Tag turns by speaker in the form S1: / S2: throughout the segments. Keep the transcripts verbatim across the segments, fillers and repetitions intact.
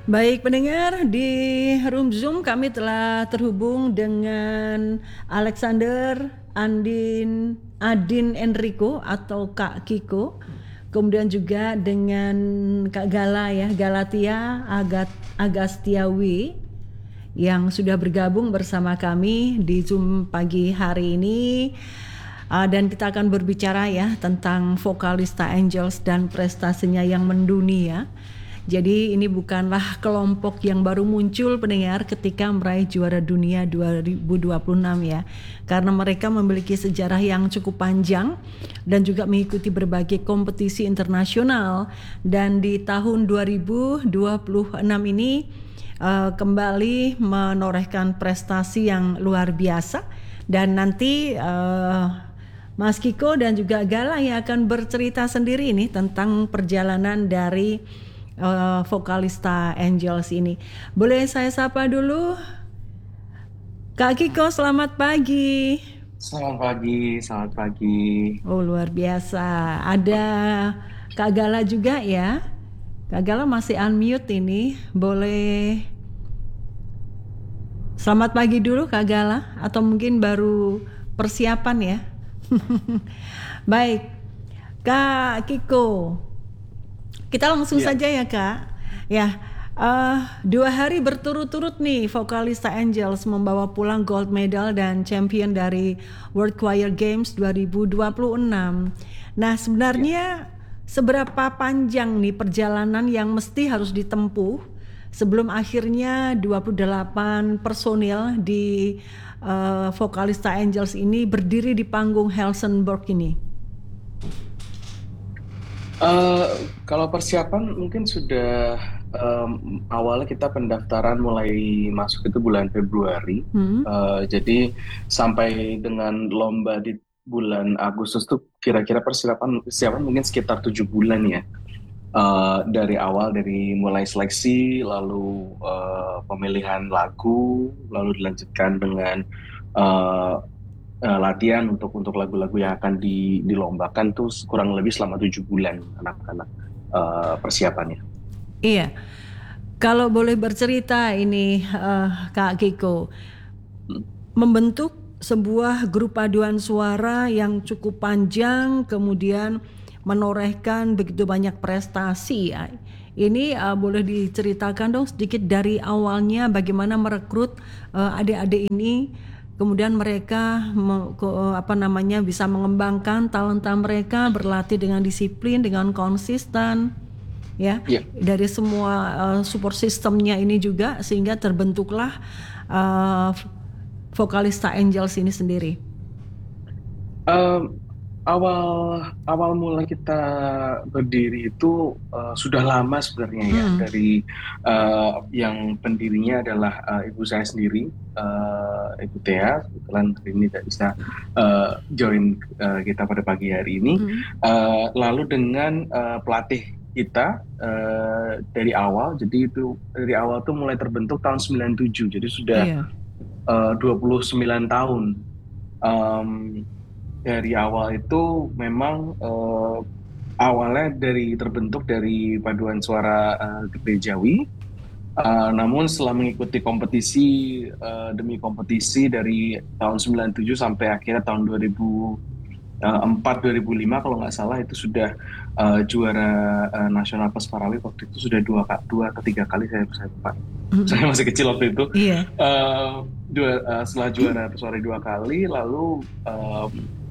S1: Baik pendengar, di room Zoom kami telah terhubung dengan Alexander Andin Adin Enrico atau Kak Kiko. Kemudian juga dengan Kak Gala ya, Galatia Agat Agastiawi yang sudah bergabung bersama kami di Zoom pagi hari ini. Uh, dan kita akan berbicara ya tentang vokalista Angels dan prestasinya yang mendunia. Jadi ini bukanlah kelompok yang baru muncul pendengar ketika meraih juara dunia dua ribu dua puluh enam ya. Karena mereka memiliki sejarah yang cukup panjang dan juga mengikuti berbagai kompetisi internasional. Dan di tahun dua ribu dua puluh enam ini uh, kembali menorehkan prestasi yang luar biasa. Dan nanti uh, Mas Kiko dan juga Gala yang akan bercerita sendiri nih tentang perjalanan dari uh, vokalista Angels ini. Boleh saya sapa dulu? Kak Kiko, selamat pagi.
S2: Selamat pagi, selamat pagi.
S1: Oh luar biasa. Ada Kak Gala juga ya. Kak Gala masih unmute ini. Boleh selamat pagi dulu Kak Gala atau mungkin baru persiapan ya. Baik, Kak Kiko, kita langsung
S2: Ya,
S1: saja ya Kak. Ya, uh, dua hari berturut-turut nih vokalista Angels membawa pulang gold medal dan champion dari World Choir Games dua ribu dua puluh enam. Nah,
S2: ya.
S1: sebenarnya seberapa panjang nih perjalanan yang mesti harus ditempuh sebelum akhirnya dua puluh delapan personil di uh, vokalista Angels ini berdiri di panggung Helsingborg ini?
S2: Eh, Kalau persiapan mungkin sudah em, awalnya kita pendaftaran mulai masuk itu bulan Februari.
S1: Hmm?
S2: Eh, jadi sampai dengan lomba di bulan Agustus tuh kira-kira persiapan persiapan mungkin sekitar tujuh bulan ya. Eh, dari awal dari mulai seleksi, lalu eh, pemilihan lagu, lalu dilanjutkan dengan eh, eh, latihan untuk untuk lagu-lagu yang akan di, dilombakan tuh kurang lebih selama tujuh bulan anak-anak eh, persiapannya.
S1: Iya. Kalau boleh bercerita ini eh, Kak Kiko, membentuk sebuah grup paduan suara yang cukup panjang kemudian menorehkan begitu banyak prestasi ya. Ini uh, boleh diceritakan dong sedikit dari awalnya bagaimana merekrut uh, adik-adik ini, kemudian mereka me- ke- uh, apa namanya bisa mengembangkan talenta mereka, berlatih dengan disiplin, dengan konsisten ya
S2: Ya.
S1: dari semua uh, support sistemnya ini juga sehingga terbentuklah uh, vokalista Angels ini sendiri.
S2: Em, awal awal mula kita berdiri itu eh, sudah lama sebenarnya ya
S1: Hmm.
S2: dari eh, yang pendirinya adalah eh, ibu saya sendiri, eh, Ibu Tea. Kebetulan hari ini tidak bisa eh, join eh, kita pada pagi hari ini.
S1: Hmm.
S2: Eh, lalu dengan eh, pelatih kita eh, dari awal, jadi itu dari awal tuh mulai terbentuk tahun sembilan puluh tujuh, jadi sudah
S1: Iya.
S2: eh, dua puluh sembilan tahun. Em, dari awal itu memang eh, awalnya dari terbentuk dari paduan suara eh, gerejawi. Eh, namun setelah mengikuti kompetisi eh, demi kompetisi dari tahun sembilan puluh tujuh sampai akhirnya tahun dua ribu empat dua ribu lima kalau nggak salah itu sudah eh, juara eh, nasional pas Parawit. Waktu itu sudah dua ka- dua atau tiga kali saya saya lupa.
S1: Hmm.
S2: Saya masih kecil waktu itu.
S1: Iya.
S2: Eh, dua, eh, setelah juara Pesawari dua kali, lalu eh,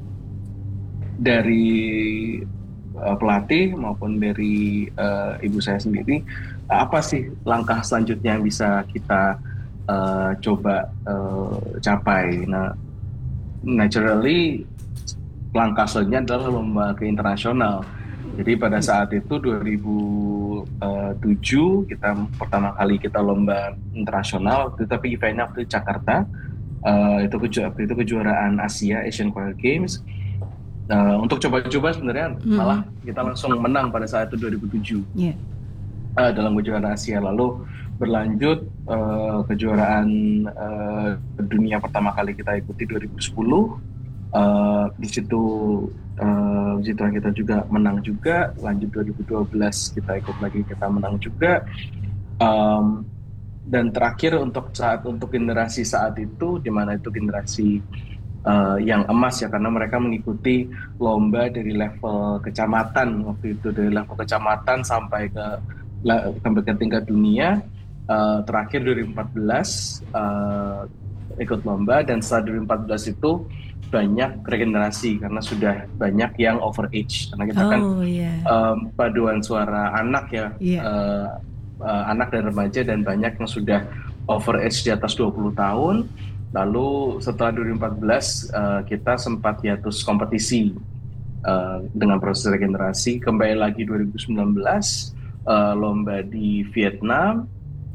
S2: dari uh, pelatih maupun dari uh, ibu saya sendiri, uh, apa sih langkah selanjutnya yang bisa kita uh, coba uh, capai? Nah, naturally langkah selanjutnya adalah lomba ke internasional. Jadi pada saat itu dua ribu tujuh kita pertama kali kita lomba internasional, tetapi eventnya waktu itu Jakarta. Uh, itu keju- waktu itu kejuaraan Asia Asian Choir Games. Nah, untuk coba-coba sebenarnya
S1: Hmm.
S2: malah kita langsung menang pada saat itu dua ribu tujuh
S1: Iya.
S2: eh, dalam kejuaraan Asia. Lalu berlanjut eh, kejuaraan eh, dunia pertama kali kita ikuti dua ribu sepuluh. Eh, di situ eh, di situ kita juga menang juga. Lanjut dua ribu dua belas kita ikut lagi kita menang juga. Um, dan terakhir untuk saat untuk generasi saat itu, di mana itu generasi uh, yang emas ya, karena mereka mengikuti lomba dari level kecamatan waktu itu, dari level kecamatan sampai ke sampai ke tingkat dunia. Uh, terakhir dua ribu empat belas uh, ikut lomba, dan setelah dua ribu empat belas itu banyak regenerasi karena sudah banyak yang over age, karena kita kan
S1: Oh ya,
S2: um, paduan suara anak ya,
S1: iya.
S2: uh, uh, anak dan remaja, dan banyak yang sudah over age di atas dua puluh tahun. Lalu setelah dua ribu empat belas uh, kita sempat hiatus kompetisi uh, dengan proses regenerasi. Kembali lagi dua ribu sembilan belas uh, lomba di Vietnam.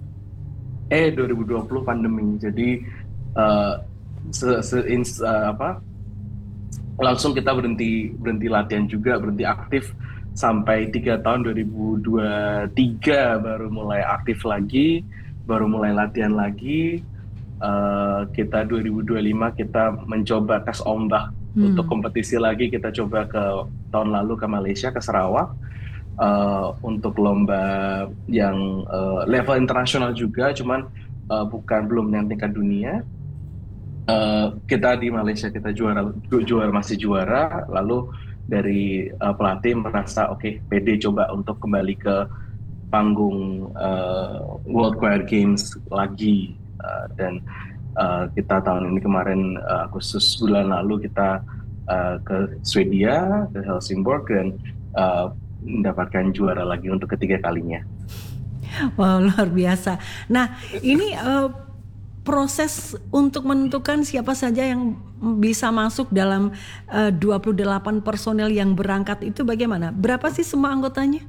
S2: Eh dua ribu dua puluh pandemi. Jadi uh, se, se, ins- uh, apa langsung kita berhenti berhenti latihan juga, berhenti aktif sampai tiga tahun, dua ribu dua puluh tiga baru mulai aktif lagi, baru mulai latihan lagi. Uh, kita dua ribu dua puluh lima kita mencoba tes ombak untuk
S1: Hmm.
S2: kompetisi lagi. Kita coba ke tahun lalu ke Malaysia, ke Sarawak, uh, untuk lomba yang uh, level internasional juga, cuman uh, bukan belum yang tingkat dunia. Uh, kita di Malaysia kita juara juara masih juara. Lalu dari uh, pelatih merasa oke, okay, pede coba untuk kembali ke panggung uh, World Choir Games lagi. Uh, dan uh, kita tahun ini kemarin uh, Agustus bulan lalu kita uh, ke Swedia, ke Helsingborg, dan uh, mendapatkan juara lagi untuk ketiga kalinya.
S1: Wow, luar biasa. Nah, ini eh, proses untuk menentukan siapa saja yang bisa masuk dalam eh, dua puluh delapan personel yang berangkat itu bagaimana? Berapa sih semua anggotanya?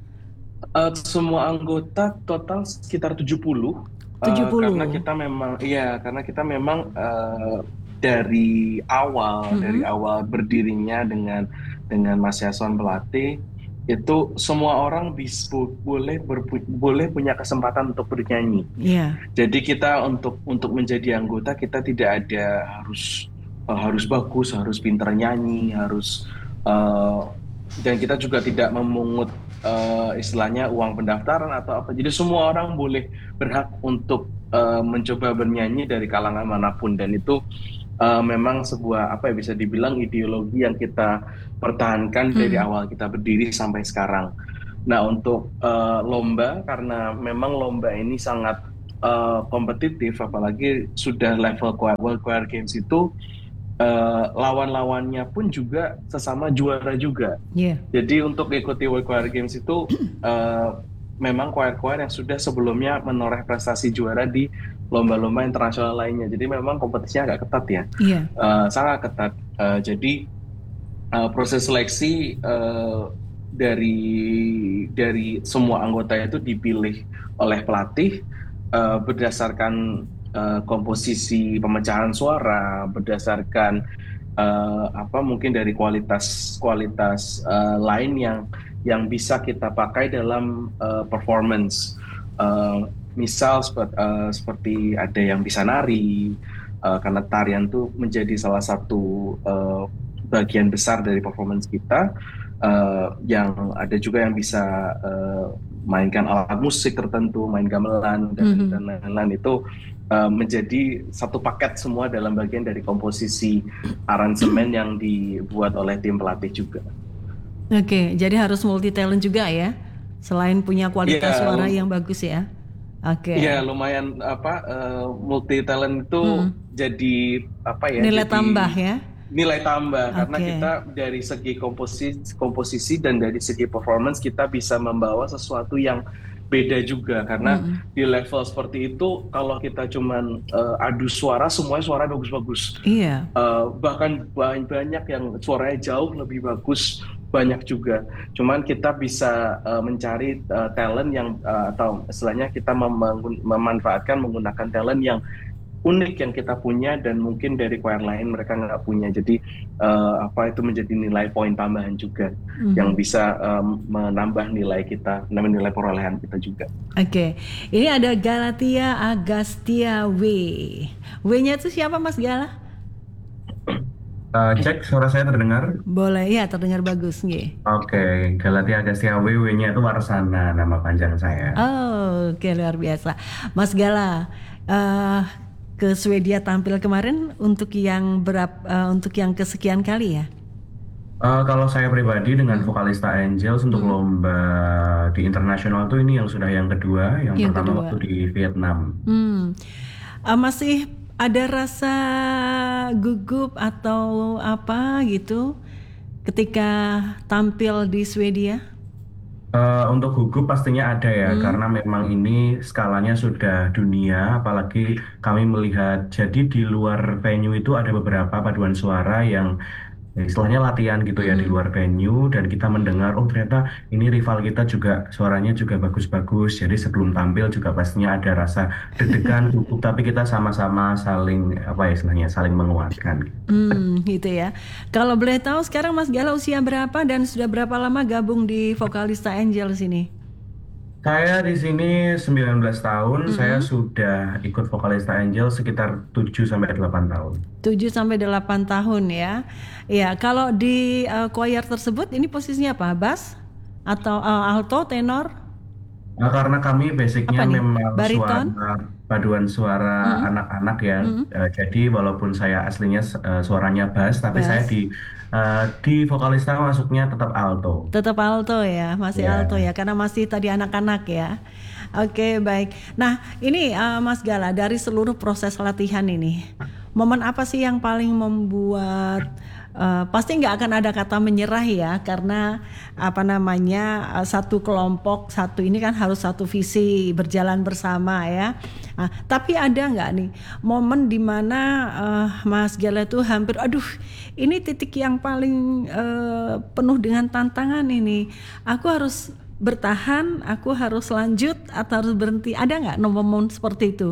S2: Uh, semua anggota total sekitar tujuh puluh, uh, karena
S1: tujuh puluh.
S2: kita memang iya karena kita memang uh, dari awal dari
S1: Mm-mm.
S2: awal berdirinya dengan dengan Mas Yason pelatih itu semua orang bisa boleh berpu- boleh punya kesempatan untuk bernyanyi.
S1: Iya.
S2: Jadi kita untuk untuk menjadi anggota kita tidak ada harus uh, harus bagus, harus pintar nyanyi, harus uh, dan kita juga tidak memungut uh, istilahnya uang pendaftaran atau apa. Jadi semua orang boleh berhak untuk uh, mencoba bernyanyi dari kalangan manapun, dan itu uh, memang sebuah apa ya, bisa dibilang ideologi yang kita pertahankan dari
S1: Mm.
S2: awal kita berdiri sampai sekarang. Nah, untuk uh, lomba, karena memang lomba ini sangat uh, kompetitif, apalagi sudah level World Choir Games itu, uh, lawan-lawannya pun juga sesama juara juga.
S1: Iya.
S2: Jadi untuk ikuti World Choir Games itu uh, memang choir-choir yang sudah sebelumnya menoreh prestasi juara di lomba-lomba internasional lainnya. Jadi memang kompetisinya agak ketat ya,
S1: Iya.
S2: uh, sangat ketat. Uh, jadi uh, proses seleksi uh, dari dari semua anggota itu dipilih oleh pelatih uh, berdasarkan uh, komposisi pemecahan suara, berdasarkan uh, apa mungkin dari kualitas kualitas uh, lain yang yang bisa kita pakai dalam uh, performance. Uh, misal seperti, uh, seperti ada yang bisa nari, uh, karena tarian itu menjadi salah satu uh, bagian besar dari performance kita. Uh, yang ada juga yang bisa uh, mainkan alat musik tertentu, main gamelan dan
S1: Mhm.
S2: dan lain-lain. Itu uh, menjadi satu paket semua dalam bagian dari komposisi aransemen yang dibuat oleh tim pelatih juga.
S1: Oke, jadi harus multi talent juga ya. Selain punya kualitas
S2: Iya,
S1: suara yang
S2: lum-
S1: bagus ya.
S2: iya
S1: Oke.
S2: lumayan apa, multi talent itu
S1: Mm-mm.
S2: jadi apa ya?
S1: Nilai
S2: Jadi
S1: tambah ya.
S2: nilai tambah, karena kita
S1: Oke.
S2: dari segi komposisi komposisi dan dari segi performance kita bisa membawa sesuatu yang beda juga, karena
S1: Mm-mm.
S2: di level seperti itu kalau kita cuman uh, adu suara, semuanya suara bagus-bagus.
S1: Iya.
S2: Uh, bahkan banyak yang suaranya jauh lebih bagus, banyak juga. Cuman kita bisa uh, mencari uh, talent yang uh, atau istilahnya kita mem- memanfaatkan menggunakan talent yang unik yang kita punya, dan mungkin dari choir lain mereka nggak punya. Jadi uh, apa itu menjadi nilai poin tambahan juga yang
S1: Mhm.
S2: bisa um, menambah nilai kita, menambah nilai perolehan kita juga.
S1: Oke, ini ada Galatia Agastia W. W-nya itu siapa Mas Gala?
S3: Eh, cek suara saya terdengar.
S1: Boleh ya, terdengar bagus nggih.
S3: Oke, Galatia Agastya W W-nya itu Warsana nama panjang saya.
S1: Oh, oke luar biasa. Mas Gala, eh ke Swedia tampil kemarin untuk yang berap, eh, untuk yang kesekian kali ya?
S3: Eh, kalau saya pribadi dengan
S1: Hmm.
S3: Vokalista Angels untuk
S1: Hmm.
S3: lomba di internasional tuh ini yang sudah yang kedua, yang
S1: Yang
S3: pertama
S1: kedua.
S3: waktu di Vietnam.
S1: Hmm. Eh, masih ada rasa gugup atau apa gitu ketika tampil di Swedia?
S3: Eh, untuk gugup pastinya ada ya,
S1: Hmm.
S3: karena memang ini skalanya sudah dunia, apalagi kami melihat, jadi di luar venue itu ada beberapa paduan suara yang ya, istilahnya latihan gitu ya di
S1: Mm-mm.
S3: luar venue, dan kita mendengar, oh ternyata ini rival kita juga suaranya juga bagus-bagus, jadi sebelum tampil juga pastinya ada rasa deg-degan, gugup, tapi kita sama-sama saling apa ya istilahnya saling menguatkan.
S1: Hmm, gitu ya. Kalau boleh tahu sekarang Mas Gala usia berapa dan sudah berapa lama gabung di Vokalista Angels ini?
S3: Saya di sini sembilan belas tahun, saya
S1: Mm-mm.
S3: sudah ikut Vokalista Angel sekitar tujuh sampai delapan tahun.
S1: tujuh sampai delapan tahun ya. Ya, kalau di eh, choir tersebut ini posisinya apa? Bass atau eh, alto, tenor?
S3: Nah, karena kami basicnya
S1: Apa nih?
S3: memang
S1: Bariton?
S3: suara paduan suara
S1: Mm-mm.
S3: anak-anak ya.
S1: Mm-mm.
S3: Eh, jadi walaupun saya aslinya eh, suaranya bass, tapi saya di
S1: Bass.
S3: eh, di vokalista masuknya tetap alto.
S1: Tetap alto ya, masih alto
S3: Ya.
S1: ya, karena masih tadi anak-anak ya. Oke, baik. Nah, ini eh, Mas Gala, dari seluruh proses latihan ini, momen apa sih yang paling membuat eh, pasti nggak akan ada kata menyerah ya, karena apa namanya eh, satu kelompok satu ini kan harus satu visi berjalan bersama ya. Nah, tapi ada nggak nih momen dimana eh, Mas Gala tuh hampir, aduh, ini titik yang paling eh, penuh dengan tantangan ini. Aku harus bertahan, aku harus lanjut atau harus berhenti. Ada nggak momen seperti itu?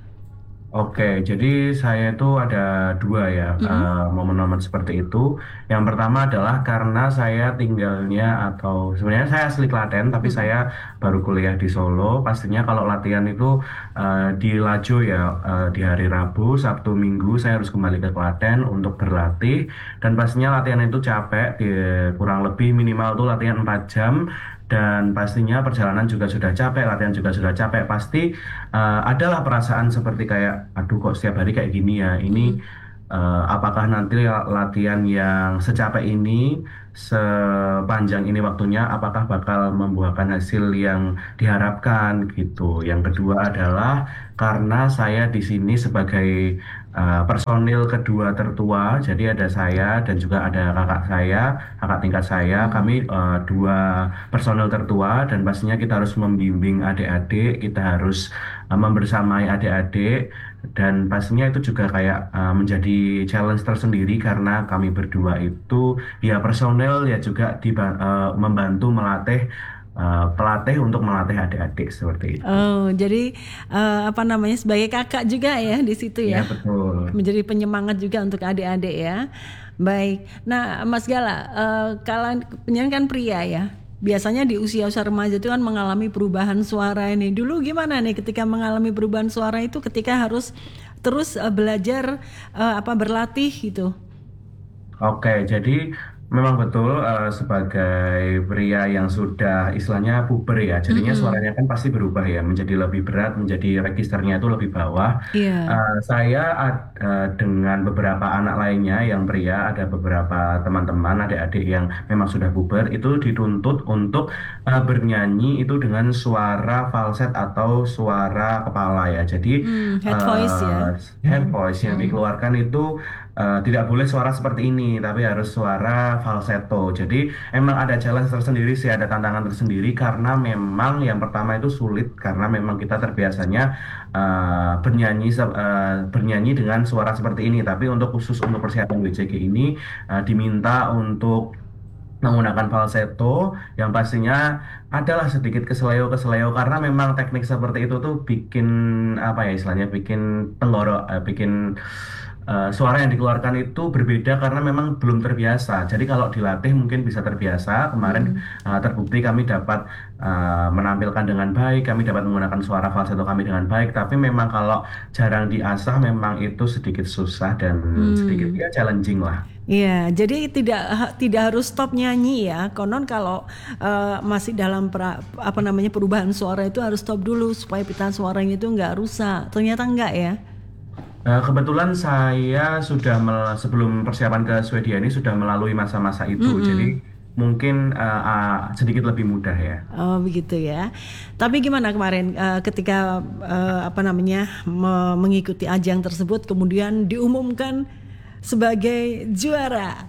S3: Oke, jadi saya itu ada dua ya
S1: Mm-mm.
S3: eh, momen-momen seperti itu. Yang pertama adalah karena saya tinggalnya atau sebenarnya saya asli Klaten, tapi
S1: Mm-mm.
S3: saya baru kuliah di Solo. Pastinya kalau latihan itu eh, di Lajo ya, eh, di hari Rabu, Sabtu, Minggu saya harus kembali ke Klaten untuk berlatih. Dan pastinya latihan itu capek, di, kurang lebih minimal tuh latihan empat jam. Dan pastinya perjalanan juga sudah capek, latihan juga sudah capek. Pasti eh, adalah perasaan seperti kayak, aduh kok setiap hari kayak gini ya. Ini
S1: Mm-mm.
S3: eh, apakah nanti latihan yang secapek ini, sepanjang ini waktunya, apakah bakal membuahkan hasil yang diharapkan gitu. Yang kedua adalah karena saya di sini sebagai eh, personil kedua tertua, jadi ada saya dan juga ada kakak saya, kakak tingkat saya.
S1: Mm.
S3: Kami eh, dua personil tertua, dan pastinya kita harus membimbing adik-adik, kita harus uh, membersamai adik-adik, dan pastinya itu juga kayak uh, menjadi challenge tersendiri karena kami berdua itu ya personel ya juga diba- uh, membantu melatih uh, pelatih untuk melatih adik-adik seperti itu.
S1: Oh, jadi eh, apa namanya sebagai kakak juga ya di situ
S3: Ya
S1: ya,
S3: betul.
S1: menjadi penyemangat juga untuk adik-adik ya. Baik. Nah, Mas Gala, eh, kalian penyanyi kan pria ya. Biasanya di usia-usia remaja itu kan mengalami perubahan suara ini. Dulu gimana nih ketika mengalami perubahan suara itu ketika harus terus eh, belajar eh, apa berlatih gitu.
S3: Oke, jadi memang betul eh, sebagai pria yang sudah istilahnya puber ya, jadinya
S1: Mm-mm.
S3: suaranya kan pasti berubah ya, menjadi lebih berat, menjadi registernya itu lebih bawah.
S1: Iya.
S3: Eh, saya ad- eh, dengan beberapa anak lainnya yang pria, ada beberapa teman-teman, adik-adik yang memang sudah puber, itu dituntut untuk eh, bernyanyi itu dengan suara falset atau suara kepala ya. Jadi
S1: Hmm, head voice
S3: eh
S1: ya.
S3: head voice yang
S1: Hmm.
S3: dikeluarkan itu eh, tidak boleh suara seperti ini, tapi harus suara falsetto. Jadi emang ada challenge tersendiri sih, ada tantangan tersendiri karena memang yang pertama itu sulit karena memang kita terbiasanya eh, bernyanyi se- eh, bernyanyi dengan suara seperti ini. Tapi untuk khusus untuk persiapan W C G ini eh, diminta untuk menggunakan falsetto yang pastinya adalah sedikit kesleo-kesleo karena memang teknik seperti itu tuh bikin apa ya istilahnya bikin tenggorok, eh, bikin eh, suara yang dikeluarkan itu berbeda karena memang belum terbiasa. Jadi kalau dilatih mungkin bisa terbiasa. Kemarin
S1: Mm-mm.
S3: eh, terbukti kami dapat eh, menampilkan dengan baik, kami dapat menggunakan suara falsetto kami dengan baik. Tapi memang kalau jarang diasah memang itu sedikit susah dan sedikit
S1: Hmm.
S3: ya challenging lah.
S1: Iya, jadi tidak ha- tidak harus stop nyanyi ya. Konon kalau eh, masih dalam pra- apa namanya perubahan suara itu harus stop dulu supaya pita suaranya itu nggak rusak. Ternyata enggak ya.
S3: Eh, kebetulan saya sudah mel- sebelum persiapan ke Swedia ini sudah melalui masa-masa itu, jadi
S1: Mm-mm.
S3: mungkin eh, ah, sedikit lebih mudah ya.
S1: Oh begitu ya. Tapi gimana kemarin eh, ketika eh, apa namanya me- mengikuti ajang tersebut kemudian diumumkan sebagai juara.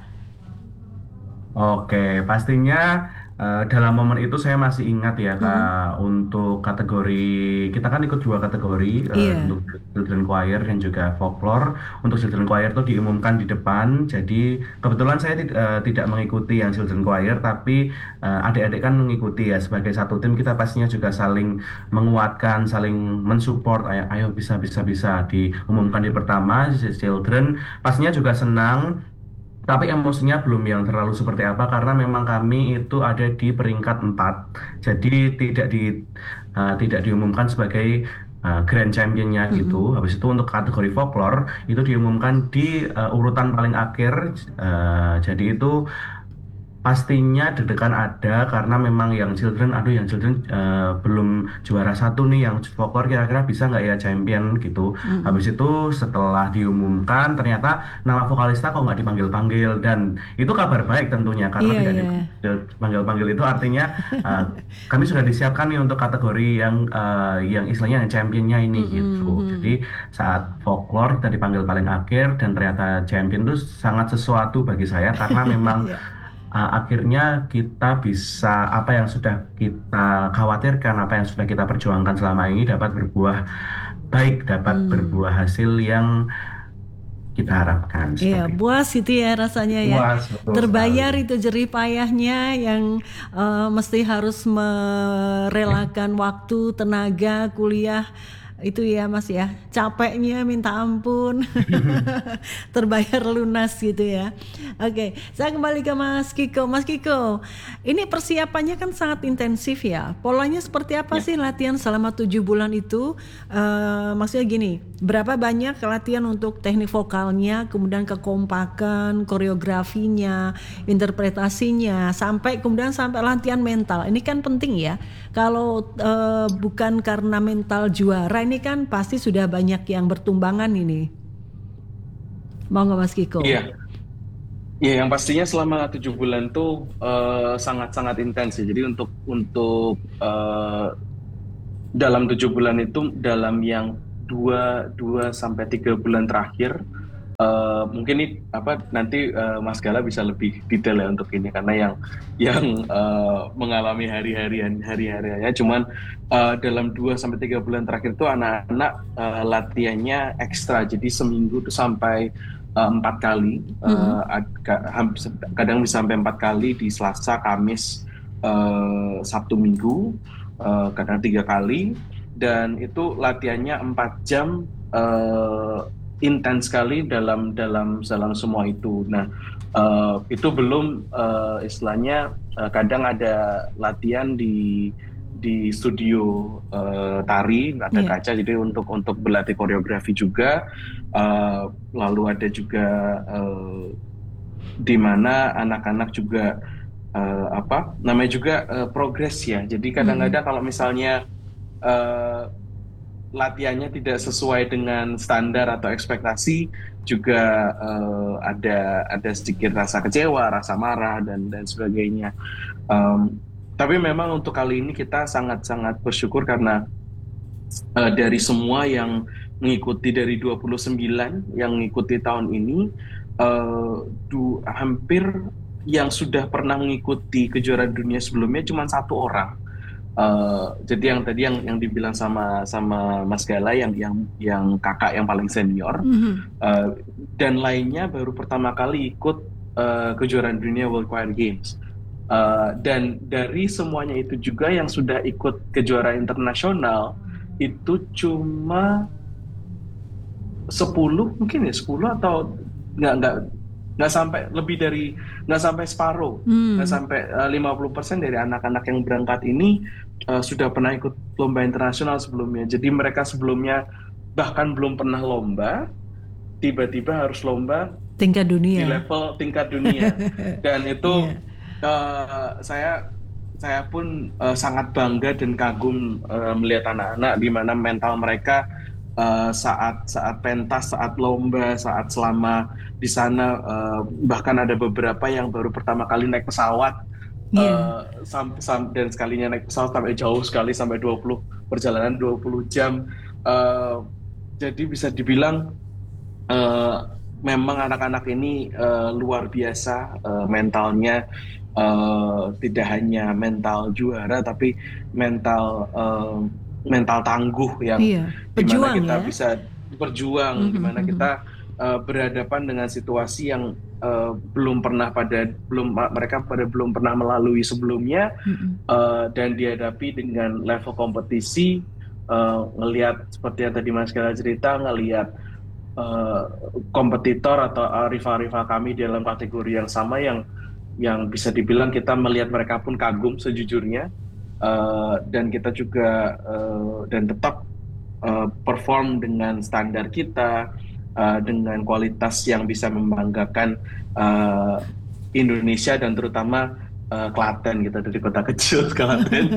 S3: Oke, pastinya eh, dalam momen itu saya masih ingat ya
S1: Mm-mm.
S3: Kak, untuk kategori kita kan ikut dua kategori eh,
S1: Iya.
S3: untuk children choir dan juga folklore. Untuk children choir itu diumumkan di depan. Jadi kebetulan saya tid- eh, tidak mengikuti yang children choir, tapi eh, adik-adik kan mengikuti ya sebagai satu tim kita pastinya juga saling menguatkan, saling mensupport. Ayo, ayo bisa bisa bisa diumumkan di pertama children. Pastinya juga senang. Tapi emosinya belum yang terlalu seperti apa karena memang kami itu ada di peringkat empat. Jadi tidak di eh, tidak diumumkan sebagai eh, grand championnya gitu.
S1: Mm-mm.
S3: Habis itu untuk kategori folklore itu diumumkan di eh, urutan paling akhir. Eh, jadi itu pastinya deg-degan ada karena memang yang children, aduh yang children eh, belum juara satu nih, yang folklore kira-kira bisa nggak ya champion gitu.
S1: Mm-mm.
S3: Habis itu setelah diumumkan ternyata nama vokalista kok nggak dipanggil-panggil dan itu kabar baik tentunya karena
S1: Iya
S3: tidak
S1: ya.
S3: dipanggil-panggil itu artinya eh, kami sudah disiapkan nih untuk kategori yang eh, yang istilahnya yang championnya ini gitu.
S1: Mm-mm.
S3: Jadi saat folklore kita dipanggil paling akhir dan ternyata champion itu sangat sesuatu bagi saya karena memang
S1: Ya.
S3: uh, akhirnya kita bisa apa yang sudah kita khawatirkan, apa yang sudah kita perjuangkan selama ini dapat berbuah baik, dapat
S1: Hmm.
S3: berbuah hasil yang kita harapkan
S1: Iya,
S3: seperti itu.
S1: puas itu ya rasanya ya.
S3: Puas, betul sekali.
S1: Terbayar itu jerih payahnya yang eh, mesti harus merelakan waktu, tenaga, kuliah itu ya Mas ya. Capeknya minta ampun. Terbayar lunas gitu ya. Oke, saya kembali ke Mas Kiko. Mas Kiko, ini persiapannya kan sangat intensif ya. Polanya seperti apa
S2: Ya.
S1: sih latihan selama tujuh bulan itu? Eh, maksudnya gini, berapa banyak latihan untuk teknik vokalnya, kemudian kekompakan, koreografinya, interpretasinya, sampai kemudian sampai latihan mental. Ini kan penting ya. Kalau eh, bukan karena mental juara, ini kan pasti sudah banyak yang bertumbangan ini. Mau nggak Mas Kiko?
S2: Iya, iya yang pastinya selama tujuh bulan tuh eh, sangat-sangat intens ya. Jadi untuk untuk eh, dalam tujuh bulan itu dalam yang dua dua sampai tiga bulan terakhir eh, mungkin ini apa nanti eh, Mas Gala bisa lebih detail ya untuk ini karena yang yang eh, mengalami hari-harian hari-hariannya cuman eh, dalam dua sampai tiga bulan terakhir itu anak-anak eh, latihannya ekstra jadi seminggu tuh sampai eh, empat kali
S1: Mm-mm.
S2: eh, ad- ka- ham- kadang bisa sampai empat kali di Selasa, Kamis, eh, Sabtu, Minggu, eh, kadang tiga kali dan itu latihannya empat jam eh, intens sekali dalam dalam dalam semua itu. Nah, eh, itu belum eh, istilahnya eh, kadang ada latihan di di studio eh, tari ada
S1: Iya.
S2: kaca jadi untuk untuk berlatih koreografi juga. Eh, lalu ada juga eh, di mana anak-anak juga eh, apa namanya juga eh, progres ya. Jadi
S1: Mm-mm.
S2: kadang-kadang kalau misalnya eh, latihannya tidak sesuai dengan standar atau ekspektasi juga eh, ada ada sedikit rasa kecewa, rasa marah dan dan sebagainya. Em, tapi memang untuk kali ini kita sangat-sangat bersyukur karena eh, dari semua yang mengikuti dari dua puluh sembilan yang mengikuti tahun ini eh, du- hampir yang sudah pernah mengikuti kejuaraan dunia sebelumnya cuma satu orang. Eh, jadi yang tadi yang yang dibilang sama sama Mas Gala yang yang yang kakak yang paling senior
S1: Mhm.
S2: eh, dan lainnya baru pertama kali ikut eh, kejuaraan dunia World Choir Games. Eh, dan dari semuanya itu juga yang sudah ikut kejuaraan internasional itu cuma sepuluh mungkin ya, sepuluh atau nggak nggak nggak sampai lebih dari nggak sampai separuh, nggak
S1: Hmm.
S2: sampai eh, lima puluh persen dari anak-anak yang berangkat ini eh, sudah pernah ikut lomba internasional sebelumnya. Jadi mereka sebelumnya bahkan belum pernah lomba, tiba-tiba harus lomba
S1: Tingkat
S2: di
S1: dunia.
S2: level tingkat dunia. Dan itu
S1: Iya.
S2: eh, saya saya pun eh, sangat bangga dan kagum eh, melihat anak-anak di mana mental mereka eh, saat saat pentas, saat lomba, saat selama di sana, eh, bahkan ada beberapa yang baru pertama kali naik pesawat,
S1: Iya.
S2: eh, sam- sam- dan sekalinya naik pesawat sampai jauh sekali, sampai dua puluh perjalanan dua puluh jam. Eh, jadi bisa dibilang eh, memang anak-anak ini eh, luar biasa, eh, mentalnya, eh, tidak hanya mental juara tapi mental eh, mental tangguh yang
S1: Iya.
S2: dimana
S1: Pejuang
S2: kita
S1: ya.
S2: bisa berjuang,
S1: Mhm,
S2: dimana
S1: mhm.
S2: kita eh, berhadapan dengan situasi yang eh, belum pernah pada belum mereka pada belum pernah melalui sebelumnya,
S1: Mhm.
S2: eh, dan dihadapi dengan level kompetisi, eh, ngelihat seperti yang tadi Mas Gala cerita, ngelihat eh, kompetitor atau eh, rival-rival kami di dalam kategori yang sama, yang yang bisa dibilang kita melihat mereka pun kagum sejujurnya. Eh, dan kita juga eh, dan tetap eh, perform dengan standar kita, eh, dengan kualitas yang bisa membanggakan eh, Indonesia dan terutama eh, Klaten, kita dari kota kecil Klaten.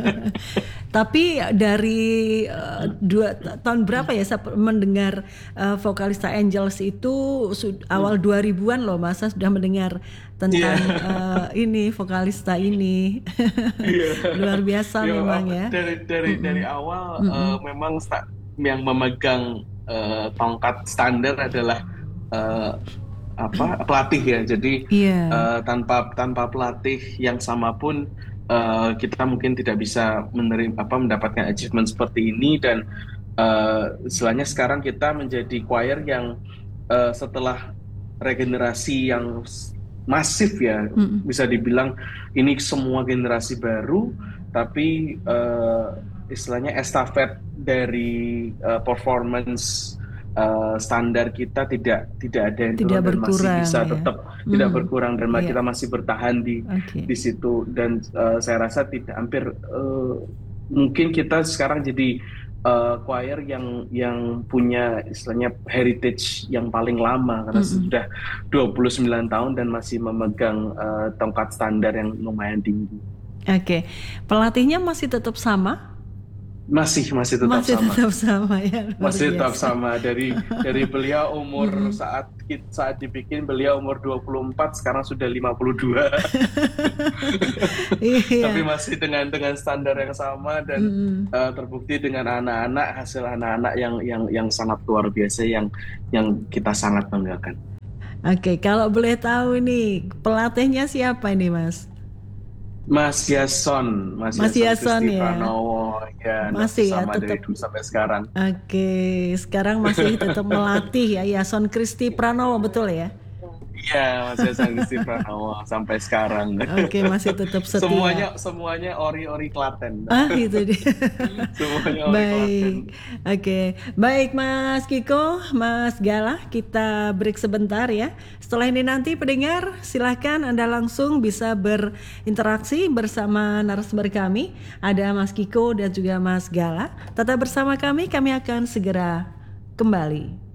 S1: Tapi dari eh, dua tahun berapa ya saya mendengar eh, Vokalista Angels itu sud- awal dua ribuan loh, masa sudah mendengar
S2: Iya.
S1: tentang eh, ini vokalista ini.
S2: Iya.
S1: Luar biasa
S2: Ya,
S1: memang
S2: apa-
S1: ya.
S2: dari dari dari
S1: Mm-mm.
S2: awal
S1: Mm-mm.
S2: eh, memang sta- yang memegang eh, tongkat standar adalah eh, apa pelatih ya. Jadi
S1: Iya.
S2: eh, tanpa tanpa pelatih yang sama pun eh, kita mungkin tidak bisa menerima apa mendapatkan achievement seperti ini. Dan eh, istilahnya sekarang kita menjadi choir yang eh, setelah regenerasi yang s- masif ya,
S1: Mm-mm.
S2: bisa dibilang ini semua generasi baru, tapi eh, istilahnya estafet dari eh, performance eh, standar kita tidak tidak ada yang
S1: Tidak
S2: turun dan masih
S1: berkurang
S2: bisa
S1: ya.
S2: tetap tidak
S1: Mhm.
S2: berkurang, dan ma-
S1: Iya.
S2: kita masih bertahan di
S1: Oke.
S2: di situ. Dan eh, saya rasa tidak hampir eh, mungkin kita sekarang jadi eh, choir yang yang punya istilahnya heritage yang paling lama karena
S1: Mm-mm.
S2: sudah dua puluh sembilan tahun dan masih memegang eh, tongkat standar yang lumayan tinggi.
S1: Oke. Pelatihnya masih tetap sama?
S2: Masih masih tetap
S1: Masih
S2: sama.
S1: tetap sama ya, luar
S2: Masih tetap
S1: biasa.
S2: sama, dari dari beliau umur
S1: Mm-mm.
S2: saat kit- saat dibikin beliau umur dua puluh empat, sekarang sudah lima puluh dua. Tapi
S1: Iya.
S2: masih dengan dengan standar yang sama, dan
S1: Mm-mm.
S2: eh, terbukti dengan anak-anak, hasil anak-anak yang yang yang sangat luar biasa, yang yang kita sangat banggakan.
S1: Oke, kalau boleh tahu nih pelatihnya siapa ini, Mas?
S2: Mas Yason, Mas
S1: Mas
S2: Yason
S1: Yason
S2: Kristi
S1: ya,
S2: Pranowo, ya masih
S1: masih ya
S2: sama dari
S1: tetap.
S2: dulu sampai sekarang.
S1: Oke, sekarang masih tetap melatih ya, Yason Kristi Pranowo, betul ya?
S2: Iya, Mas Yason Kristi Pranowo sampai sekarang.
S1: Oke, masih tetap setia.
S2: Semuanya semuanya ori-ori Klaten.
S1: Ah, itu dia.
S2: Semuanya ori Klaten.
S1: Baik, oke, baik Mas Kiko, Mas Gala, kita break sebentar ya. Setelah ini nanti pendengar silahkan Anda langsung bisa berinteraksi bersama narasumber kami. Ada Mas Kiko dan juga Mas Gala. Tetap bersama kami, kami akan segera kembali.